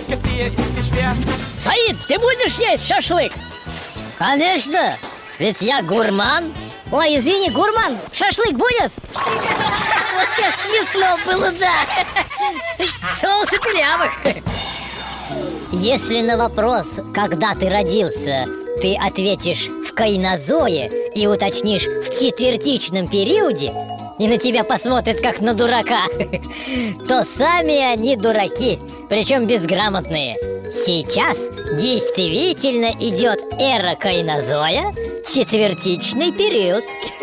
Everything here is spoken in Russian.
Саид, ты будешь есть шашлык? Конечно, ведь я гурман. Ой, извини, гурман, шашлык будет? Вот как смешно было, да. Соус пилявых. Если на вопрос, когда ты родился, ты ответишь в кайнозое и уточнишь в четвертичном периоде, и на тебя посмотрят как на дурака, то сами они дураки, причем безграмотные. Сейчас действительно идет эра кайнозоя, четвертичный период.